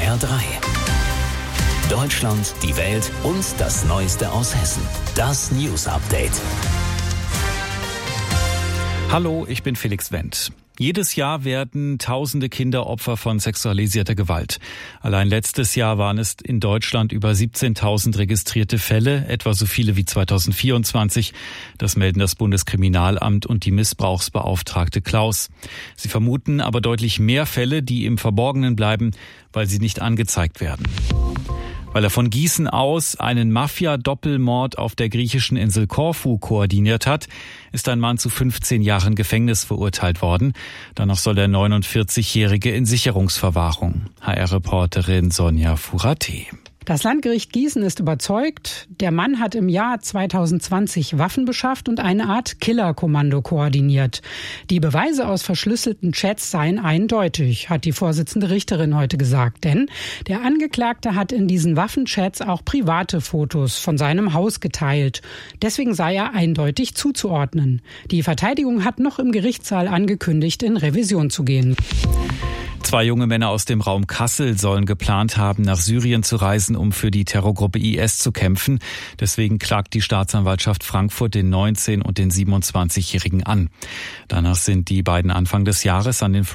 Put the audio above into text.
SWR 3. Deutschland, die Welt und das Neueste aus Hessen. Das News Update. Hallo, ich bin Felix Wendt. Jedes Jahr werden tausende Kinder Opfer von sexualisierter Gewalt. Allein letztes Jahr waren es in Deutschland über 17.000 registrierte Fälle, etwa so viele wie 2024. Das melden das Bundeskriminalamt und die Missbrauchsbeauftragte Klaus. Sie vermuten aber deutlich mehr Fälle, die im Verborgenen bleiben, weil sie nicht angezeigt werden. Weil er von Gießen aus einen Mafia-Doppelmord auf der griechischen Insel Korfu koordiniert hat, ist ein Mann zu 15 Jahren Gefängnis verurteilt worden. Danach soll der 49-Jährige in Sicherungsverwahrung. HR-Reporterin Sonja Furate. Das Landgericht Gießen ist überzeugt, der Mann hat im Jahr 2020 Waffen beschafft und eine Art Killerkommando koordiniert. Die Beweise aus verschlüsselten Chats seien eindeutig, hat die Vorsitzende Richterin heute gesagt. Denn der Angeklagte hat in diesen Waffenchats auch private Fotos von seinem Haus geteilt. Deswegen sei er eindeutig zuzuordnen. Die Verteidigung hat noch im Gerichtssaal angekündigt, in Revision zu gehen. 2 junge Männer aus dem Raum Kassel sollen geplant haben, nach Syrien zu reisen, um für die Terrorgruppe IS zu kämpfen. Deswegen klagt die Staatsanwaltschaft Frankfurt den 19- und den 27-Jährigen an. Danach sind die beiden Anfang des Jahres an den